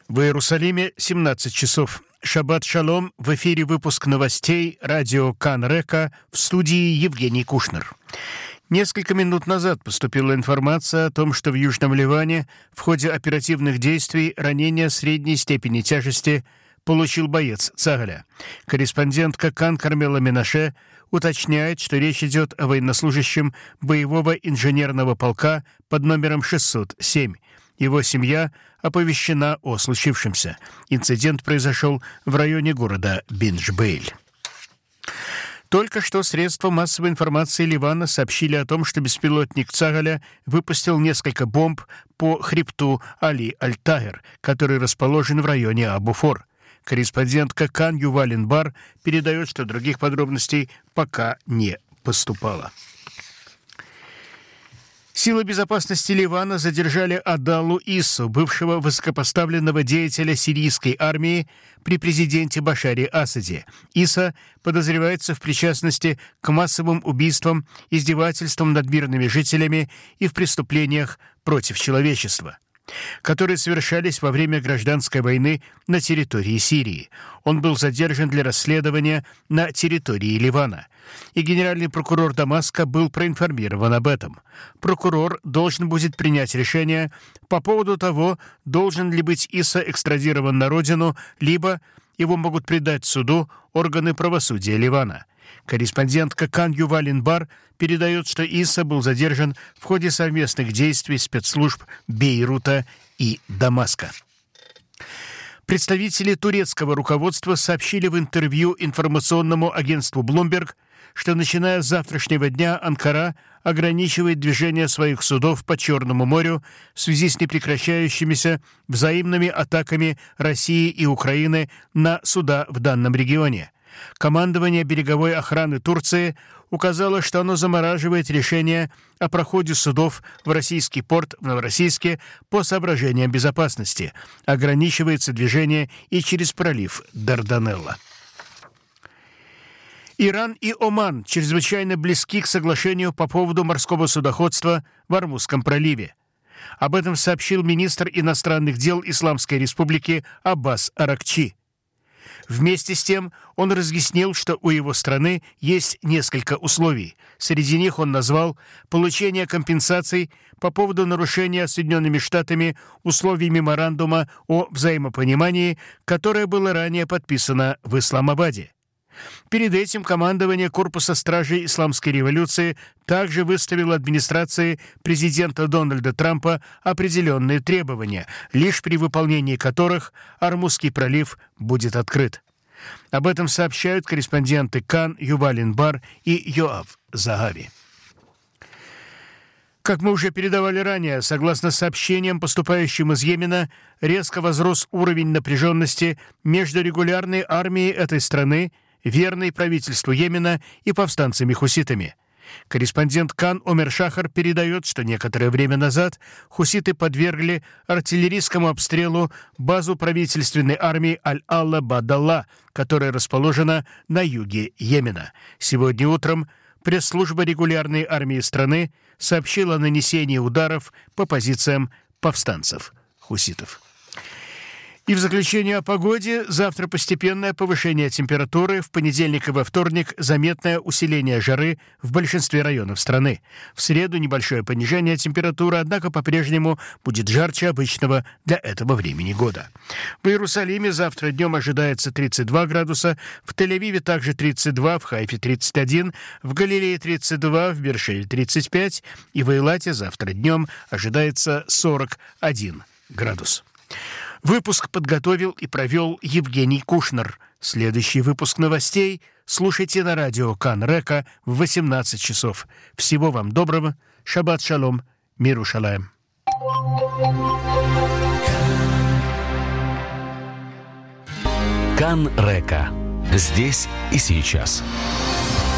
В Иерусалиме 17 часов. Шаббат шалом. В эфире выпуск новостей радио Кан Река, в студии Евгений Кушнер. Несколько минут назад поступила информация о том, что в Южном Ливане в ходе оперативных действий ранение средней степени тяжести получил боец Цагаля. Корреспондентка Кан Кармела Менаше уточняет, что речь идет о военнослужащем боевого инженерного полка под номером 607. Его семья оповещена о случившемся. Инцидент произошел в районе города Бинджбейль. Только что средства массовой информации Ливана сообщили о том, что беспилотник Цагаля выпустил несколько бомб по хребту Али-Аль-Тагер, который расположен в районе Абу-Фор. Корреспондентка Кан Ювалин-Бар передает, что других подробностей пока не поступало. Силы безопасности Ливана задержали Адалу Иссу, бывшего высокопоставленного деятеля сирийской армии при президенте Башаре Асаде. Исса подозревается в причастности к массовым убийствам, издевательствам над мирными жителями и в преступлениях против человечества, которые совершались во время гражданской войны на территории Сирии. Он был задержан для расследования на территории Ливана, и генеральный прокурор Дамаска был проинформирован об этом. Прокурор должен будет принять решение по поводу того, должен ли быть Исса экстрадирован на родину, либо его могут предать суду органы правосудия Ливана. Корреспондентка Кан Ювалин-Бар передает, что Исса был задержан в ходе совместных действий спецслужб Бейрута и Дамаска. Представители турецкого руководства сообщили в интервью информационному агентству Bloomberg, что начиная с завтрашнего дня Анкара ограничивает движение своих судов по Черному морю в связи с непрекращающимися взаимными атаками России и Украины на суда в данном регионе. Командование береговой охраны Турции указало, что оно замораживает решение о проходе судов в российский порт в Новороссийске по соображениям безопасности. Ограничивается движение и через пролив Дарданелла. Иран и Оман чрезвычайно близки к соглашению по поводу морского судоходства в Ормузском проливе. Об этом сообщил министр иностранных дел Исламской Республики Аббас Аракчи. Вместе с тем он разъяснил, что у его страны есть несколько условий. Среди них он назвал получение компенсаций по поводу нарушения Соединенными Штатами условий меморандума о взаимопонимании, которое было ранее подписано в Исламабаде. Перед этим командование Корпуса стражей Исламской революции также выставило администрации президента Дональда Трампа определенные требования, лишь при выполнении которых Ормузский пролив будет открыт. Об этом сообщают корреспонденты Кан Ювалин-Бар и Йоав Загави. Как мы уже передавали ранее, согласно сообщениям, поступающим из Йемена, резко возрос уровень напряженности между регулярной армией этой страны, верной правительству Йемена, и повстанцами-хуситами. Корреспондент Кан Омер Шахар передает, что некоторое время назад хуситы подвергли артиллерийскому обстрелу базу правительственной армии Аль-Алла Бадалла, которая расположена на юге Йемена. Сегодня утром пресс-служба регулярной армии страны сообщила о нанесении ударов по позициям повстанцев-хуситов. И в заключение о погоде. Завтра постепенное повышение температуры, в понедельник и во вторник заметное усиление жары в большинстве районов страны. В среду небольшое понижение температуры, однако по-прежнему будет жарче обычного для этого времени года. В Иерусалиме завтра днем ожидается 32 градуса, в Тель-Авиве также 32, в Хайфе 31, в Галилее 32, в Бершеве 35 и в Эйлате завтра днем ожидается 41 градус. Выпуск подготовил и провел Евгений Кушнер. Следующий выпуск новостей слушайте на радио Кан Река в 18 часов. Всего вам доброго. Шаббат шалом. Мир ушалаем. Кан Река. Здесь и сейчас.